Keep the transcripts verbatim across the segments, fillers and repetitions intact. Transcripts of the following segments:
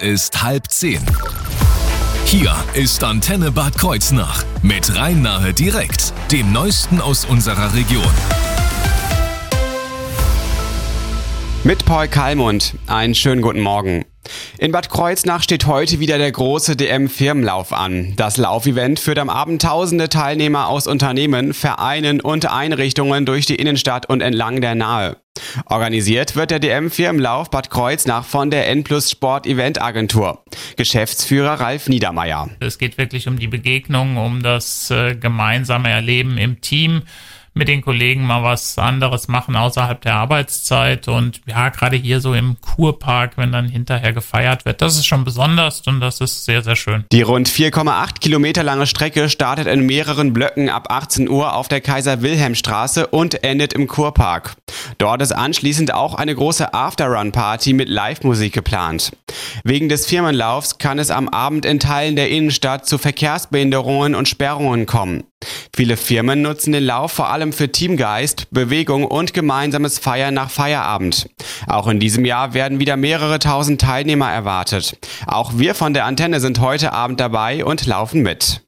ist halb zehn. Hier ist Antenne Bad Kreuznach mit Rhein-Nahe direkt, dem Neuesten aus unserer Region. Mit Paul Kallmund, einen schönen guten Morgen. In Bad Kreuznach steht heute wieder der große D M-Firmenlauf an. Das Laufevent führt am Abend tausende Teilnehmer aus Unternehmen, Vereinen und Einrichtungen durch die Innenstadt und entlang der Nahe. Organisiert wird der D M-Firmenlauf Bad Kreuznach von der N plus Sport Event Agentur. Geschäftsführer Ralf Niedermeyer. Es geht wirklich um die Begegnung, um das äh, gemeinsame Erleben im Team, mit den Kollegen mal was anderes machen außerhalb der Arbeitszeit und ja, gerade hier so im Kurpark, wenn dann hinterher gefeiert wird, das ist schon besonders und das ist sehr, sehr schön. Die rund vier Komma acht Kilometer lange Strecke startet in mehreren Blöcken ab achtzehn Uhr auf der Kaiser-Wilhelm-Straße und endet im Kurpark. Dort ist anschließend auch eine große After-Run-Party mit Live-Musik geplant. Wegen des Firmenlaufs kann es am Abend in Teilen der Innenstadt zu Verkehrsbehinderungen und Sperrungen kommen. Viele Firmen nutzen den Lauf vor allem für Teamgeist, Bewegung und gemeinsames Feiern nach Feierabend. Auch in diesem Jahr werden wieder mehrere tausend Teilnehmer erwartet. Auch wir von der Antenne sind heute Abend dabei und laufen mit.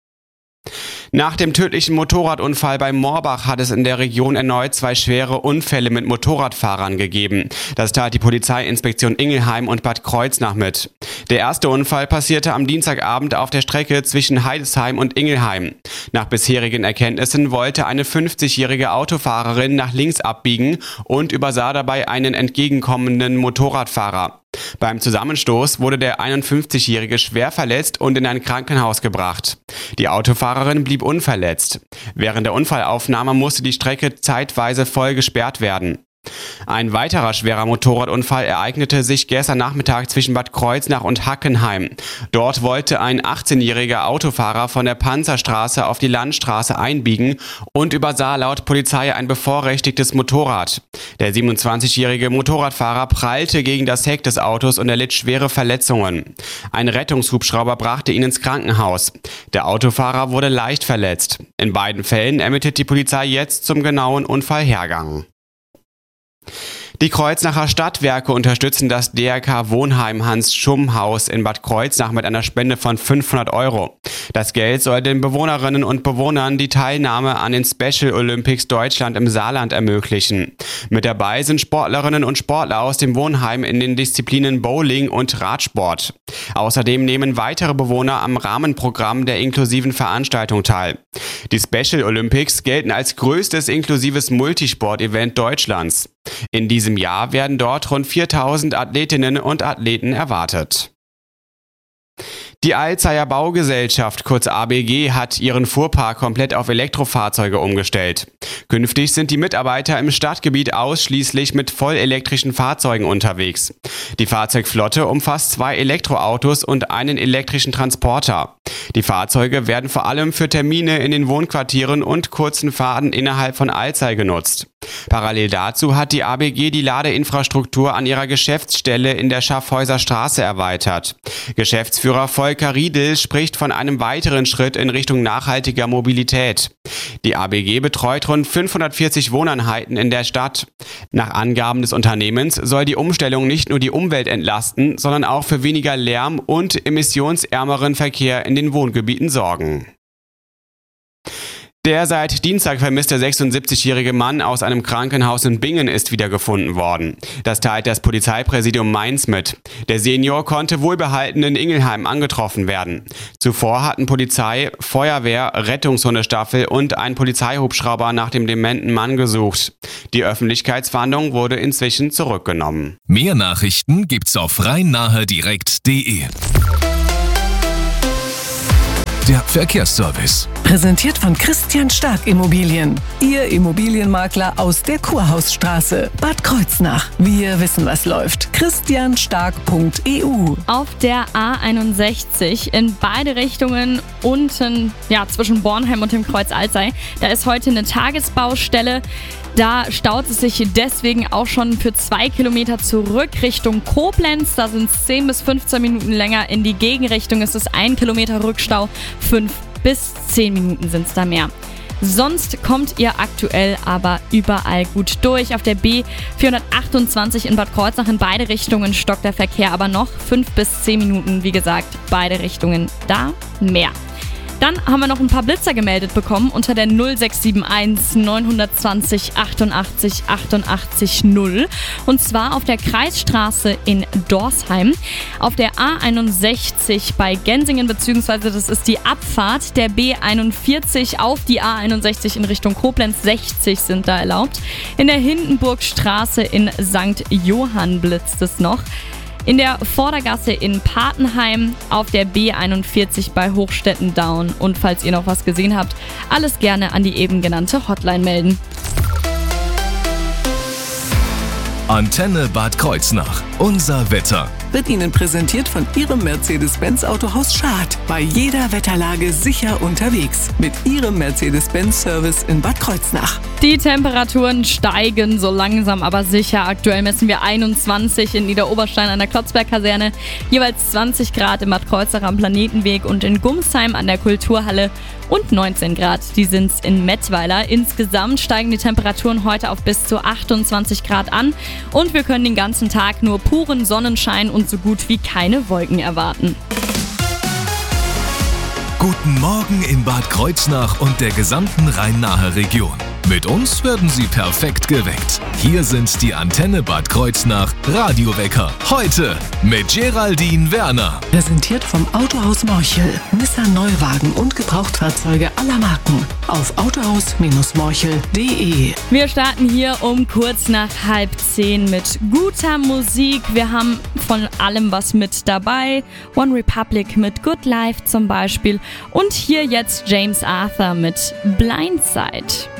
Nach dem tödlichen Motorradunfall bei Morbach hat es in der Region erneut zwei schwere Unfälle mit Motorradfahrern gegeben. Das teilt die Polizeiinspektion Ingelheim und Bad Kreuznach mit. Der erste Unfall passierte am Dienstagabend auf der Strecke zwischen Heidesheim und Ingelheim. Nach bisherigen Erkenntnissen wollte eine fünfzigjährige Autofahrerin nach links abbiegen und übersah dabei einen entgegenkommenden Motorradfahrer. Beim Zusammenstoß wurde der einundfünfzigjährige schwer verletzt und in ein Krankenhaus gebracht. Die Autofahrerin blieb unverletzt. Während der Unfallaufnahme musste die Strecke zeitweise voll gesperrt werden. Ein weiterer schwerer Motorradunfall ereignete sich gestern Nachmittag zwischen Bad Kreuznach und Hackenheim. Dort wollte ein achtzehnjähriger Autofahrer von der Panzerstraße auf die Landstraße einbiegen und übersah laut Polizei ein bevorrechtigtes Motorrad. Der siebenundzwanzigjährige Motorradfahrer prallte gegen das Heck des Autos und erlitt schwere Verletzungen. Ein Rettungshubschrauber brachte ihn ins Krankenhaus. Der Autofahrer wurde leicht verletzt. In beiden Fällen ermittelt die Polizei jetzt zum genauen Unfallhergang. Die Kreuznacher Stadtwerke unterstützen das D R K Wohnheim Hans-Schumm-Haus in Bad Kreuznach mit einer Spende von fünfhundert Euro. Das Geld soll den Bewohnerinnen und Bewohnern die Teilnahme an den Special Olympics Deutschland im Saarland ermöglichen. Mit dabei sind Sportlerinnen und Sportler aus dem Wohnheim in den Disziplinen Bowling und Radsport. Außerdem nehmen weitere Bewohner am Rahmenprogramm der inklusiven Veranstaltung teil. Die Special Olympics gelten als größtes inklusives Multisport-Event Deutschlands. In diesem Jahr werden dort rund viertausend Athletinnen und Athleten erwartet. Die Alzeyer Baugesellschaft, kurz A B G, hat ihren Fuhrpark komplett auf Elektrofahrzeuge umgestellt. Künftig sind die Mitarbeiter im Stadtgebiet ausschließlich mit vollelektrischen Fahrzeugen unterwegs. Die Fahrzeugflotte umfasst zwei Elektroautos und einen elektrischen Transporter. Die Fahrzeuge werden vor allem für Termine in den Wohnquartieren und kurzen Fahrten innerhalb von Alzey genutzt. Parallel dazu hat die A B G die Ladeinfrastruktur an ihrer Geschäftsstelle in der Schaffhäuser Straße erweitert. Geschäftsführer Volker Riedel spricht von einem weiteren Schritt in Richtung nachhaltiger Mobilität. Die A B G betreut rund fünfhundertvierzig Wohneinheiten in der Stadt. Nach Angaben des Unternehmens soll die Umstellung nicht nur die Umwelt entlasten, sondern auch für weniger Lärm und emissionsärmeren Verkehr in den Wohngebieten sorgen. Der seit Dienstag vermisste sechsundsiebzigjährige Mann aus einem Krankenhaus in Bingen ist wiedergefunden worden. Das teilt das Polizeipräsidium Mainz mit. Der Senior konnte wohlbehalten in Ingelheim angetroffen werden. Zuvor hatten Polizei, Feuerwehr, Rettungshundestaffel und ein Polizeihubschrauber nach dem dementen Mann gesucht. Die Öffentlichkeitsfahndung wurde inzwischen zurückgenommen. Mehr Nachrichten gibt's auf rhein-nahe direkt punkt de. Der Verkehrsservice. Präsentiert von Christian Stark Immobilien. Ihr Immobilienmakler aus der Kurhausstraße, Bad Kreuznach. Wir wissen, was läuft. christian stark punkt e u. Auf der A einundsechzig in beide Richtungen unten, ja, zwischen Bornheim und dem Kreuz Alzey. Da ist heute eine Tagesbaustelle. Da staut es sich deswegen auch schon für zwei Kilometer zurück Richtung Koblenz. Da sind es zehn bis fünfzehn Minuten länger. In die Gegenrichtung ist es ein Kilometer Rückstau. fünf bis zehn Minuten sind es da mehr. Sonst kommt ihr aktuell aber überall gut durch. Auf der B vierhundertachtundzwanzig in Bad Kreuznach in beide Richtungen stockt der Verkehr aber noch. fünf bis zehn Minuten, wie gesagt, beide Richtungen da mehr. Dann haben wir noch ein paar Blitzer gemeldet bekommen unter der null sechs sieben eins neun zwei null achtundachtzig achtundachtzig null. Und zwar auf der Kreisstraße in Dorsheim, auf der A einundsechzig bei Gensingen, beziehungsweise das ist die Abfahrt der B einundvierzig auf die A einundsechzig in Richtung Koblenz. sechzig sind da erlaubt. In der Hindenburgstraße in Sankt Johann blitzt es noch. In der Vordergasse in Patenheim, auf der B einundvierzig bei Hochstetten down. Und falls ihr noch was gesehen habt, alles gerne an die eben genannte Hotline melden. Antenne Bad Kreuznach. Unser Wetter. Wird Ihnen präsentiert von Ihrem Mercedes-Benz Autohaus Schad. Bei jeder Wetterlage sicher unterwegs. Mit Ihrem Mercedes-Benz-Service in Bad Kreuznach. Die Temperaturen steigen so langsam, aber sicher. Aktuell messen wir einundzwanzig in Niederoberstein an der Klotzberg-Kaserne, jeweils zwanzig Grad in Bad Kreuznach am Planetenweg und in Gumsheim an der Kulturhalle und neunzehn Grad. Die sind's in Mettweiler. Insgesamt steigen die Temperaturen heute auf bis zu achtundzwanzig Grad an und wir können den ganzen Tag nur puren Sonnenschein und so gut wie keine Wolken erwarten. Guten Morgen in Bad Kreuznach und der gesamten Rhein-Nahe Region. Mit uns werden Sie perfekt geweckt. Hier sind die Antenne Bad Kreuznach Radiowecker. Heute mit Geraldine Werner. Präsentiert vom Autohaus Morchel. Nissan Neuwagen und Gebrauchtfahrzeuge aller Marken. Auf autohaus Morchel punkt de. Wir starten hier um kurz nach halb zehn mit guter Musik. Wir haben von allem was mit dabei. One Republic mit Good Life zum Beispiel. Und hier jetzt James Arthur mit Blindside.